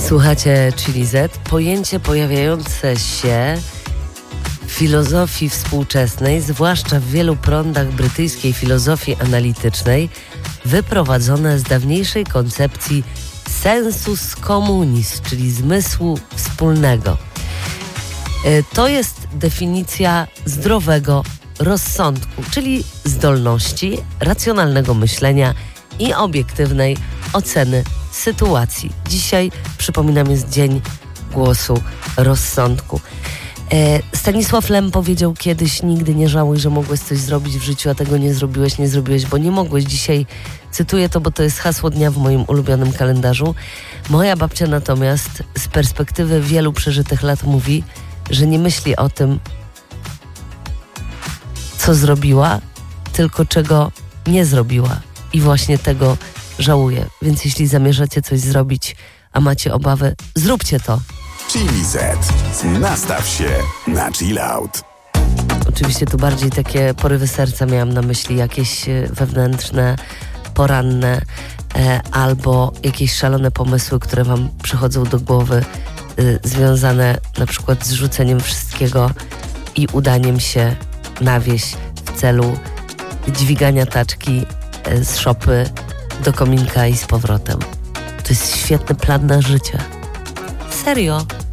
Słuchacie Chili Z, pojęcie pojawiające się w filozofii współczesnej, zwłaszcza w wielu prądach brytyjskiej filozofii analitycznej, wyprowadzone z dawniejszej koncepcji sensus communis, czyli zmysłu wspólnego. To jest definicja zdrowego rozsądku, czyli zdolności racjonalnego myślenia i obiektywnej oceny sytuacji. Dzisiaj, przypominam, jest Dzień Głosu Rozsądku. Stanisław Lem powiedział kiedyś: nigdy nie żałuj, że mogłeś coś zrobić w życiu, a tego nie zrobiłeś, bo nie mogłeś. Dzisiaj cytuję to, bo to jest hasło dnia w moim ulubionym kalendarzu. Moja babcia natomiast z perspektywy wielu przeżytych lat mówi, że nie myśli o tym, co zrobiła, tylko czego nie zrobiła. I właśnie tego żałuję. Więc jeśli zamierzacie coś zrobić, a macie obawy, zróbcie to. Chili Z. Nastaw się na chill out. Oczywiście tu bardziej takie porywy serca miałam na myśli, jakieś wewnętrzne, poranne albo jakieś szalone pomysły, które wam przychodzą do głowy, związane na przykład z rzuceniem wszystkiego i udaniem się na wieś w celu dźwigania taczki z szopy do kominka i z powrotem. To jest świetny plan na życie. Serio.